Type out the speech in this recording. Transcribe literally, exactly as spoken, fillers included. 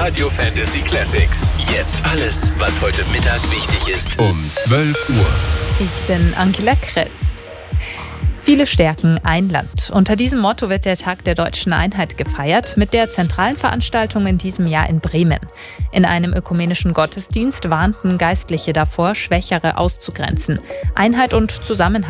Radio Fantasy Classics. Jetzt alles, was heute Mittag wichtig ist. Um zwölf Uhr. Ich bin Angela Kress. Viele Stärken, ein Land. Unter diesem Motto wird der Tag der Deutschen Einheit gefeiert, mit der zentralen Veranstaltung in diesem Jahr in Bremen. In einem ökumenischen Gottesdienst warnten Geistliche davor, Schwächere auszugrenzen. Einheit und Zusammenhalt